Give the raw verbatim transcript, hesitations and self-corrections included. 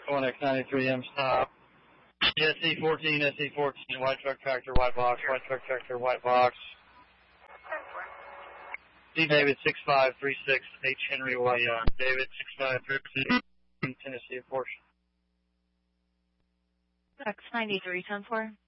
one X ninety-three M stop. S E fourteen, S E fourteen, white truck tractor, white box, white truck tractor, white box. D. David six five three six, H. Henry Wyatt. David six five three six, Tennessee, portion. X ninety-three ten four.